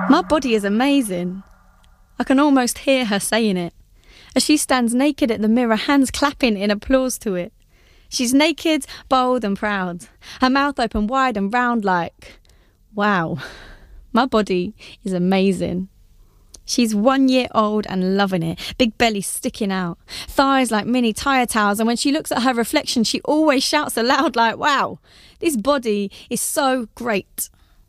My body is amazing. I can almost hear her saying it, as she stands naked at the mirror, hands clapping in applause to it. She's naked, bold and proud, her mouth open wide and round like, wow, my body is amazing. She's 1 year old and loving it, big belly sticking out, thighs like mini tyre towels, and when she looks at her reflection, she always shouts aloud like, wow, this body is so great.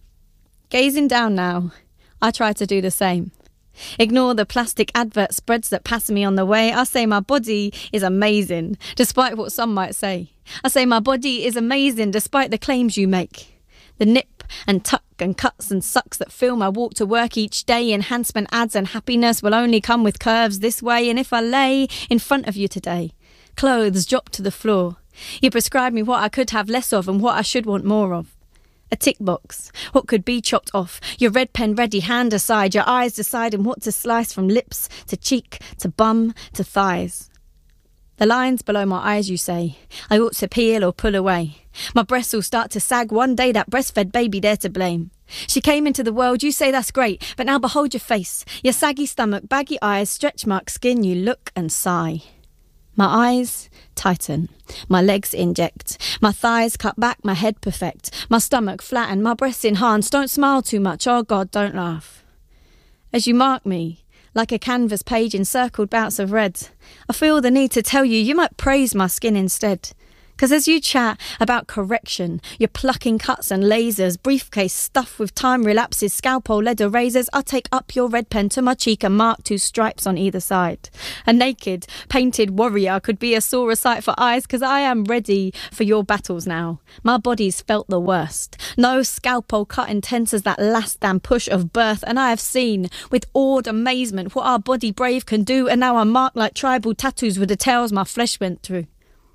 Gazing down now, I try to do the same. Ignore the plastic advert spreads that pass me on the way. I say my body is amazing, despite what some might say. I say my body is amazing, despite the claims you make. The nip and tuck and cuts and sucks that fill my walk to work each day. Enhancement ads and happiness will only come with curves this way. And if I lay in front of you today, clothes drop to the floor, you prescribe me what I could have less of and what I should want more of. A tick box, what could be chopped off, your red pen ready, hand aside, your eyes deciding what to slice from lips to cheek to bum to thighs. The lines below my eyes, you say, I ought to peel or pull away. My breasts will start to sag, one day that breastfed baby there to blame. She came into the world, you say that's great, but now behold your face, your saggy stomach, baggy eyes, stretch mark skin, you look and sigh. My eyes tighten, my legs inject, my thighs cut back, my head perfect, my stomach flatten, my breasts enhance, don't smile too much, oh God, don't laugh. As you mark me, like a canvas page in circled bouts of red, I feel the need to tell you, you might praise my skin instead. 'Cause as you chat about correction, you're plucking cuts and lasers, briefcase stuffed with time relapses, scalpel lead erasers, I'll take up your red pen to my cheek and mark 2 stripes on either side. A naked, painted warrior could be a sorer sight for eyes, 'cause I am ready for your battles now. My body's felt the worst. No scalpel cut intense as that last damn push of birth, and I have seen, with awed amazement, what our body brave can do, and now I'm marked like tribal tattoos with the tales my flesh went through.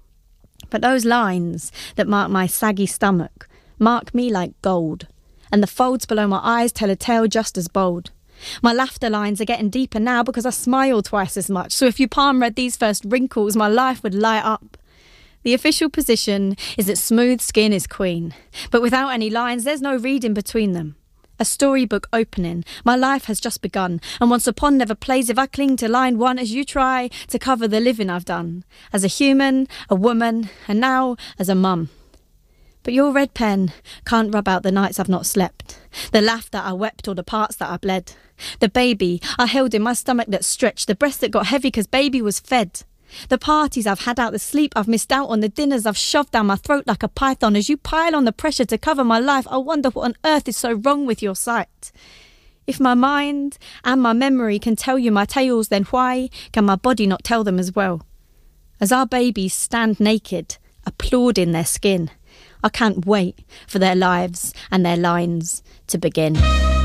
But those lines that mark my saggy stomach mark me like gold, and the folds below my eyes tell a tale just as bold. My laughter lines are getting deeper now because I smile twice as much, so if you palm read these first wrinkles, my life would light up. The official position is that smooth skin is queen, but without any lines there's no reading between them. A storybook opening, my life has just begun, and once upon never plays if I cling to line 1 as you try to cover the living I've done, as a human, a woman, and now as a mum. But your red pen can't rub out the nights I've not slept, the laughter I wept or the parts that I bled, the baby I held in my stomach that stretched, the breast that got heavy 'cause baby was fed. The parties I've had out, the sleep I've missed out on, the dinners I've shoved down my throat like a python. As you pile on the pressure to cover my life, I wonder what on earth is so wrong with your sight. If my mind and my memory can tell you my tales, then why can my body not tell them as well? As our babies stand naked, applauding their skin, I can't wait for their lives and their lines to begin.